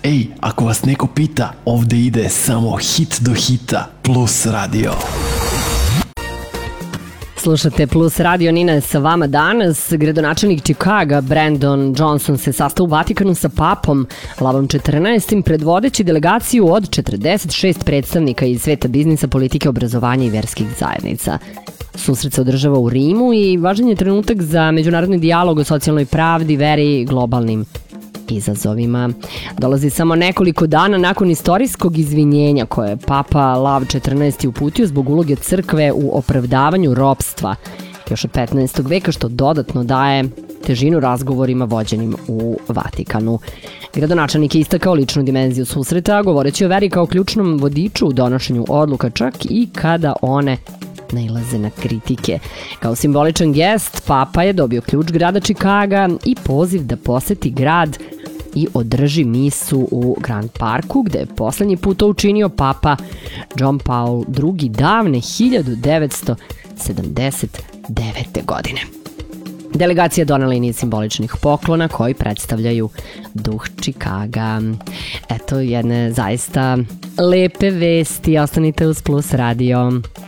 Ej, ako vas neko pita, ovde ide samo hit do hita plus radio. Slušate Plus radio, Nina je sa vama danas. Gradonačelnik Čikaga Brandon Johnson se sastao u Vatikanu sa papom Lavom 14. predvodeći delegaciju od 46 predstavnika iz sveta biznisa, politike, obrazovanja i verskih zajednica. Susret se održava u Rimu i važan je trenutak za međunarodni dijalog o socijalnoj pravdi, veri i globalnim izazovima. Dolazi samo nekoliko dana nakon istorijskog izvinjenja koje je Papa Lav 14. uputio zbog uloge crkve u opravdavanju ropstva još od 15. veka, što dodatno daje težinu razgovorima vođenim u Vatikanu. Gradonačelnik je istakao ličnu dimenziju susreta, govoreći o veri kao ključnom vodiču u donošenju odluka, čak i kada one nailaze na kritike. Kao simboličan gest, Papa je dobio ključ grada Čikaga i poziv da poseti grad i održi misu u Grand Parku, gde je poslednji put to učinio Papa John Paul II davne 1979. godine. Delegacija donela i niz simboličnih poklona koji predstavljaju duh Čikaga. Eto jedne zaista lepe vesti. Ostanite uz Plus radio.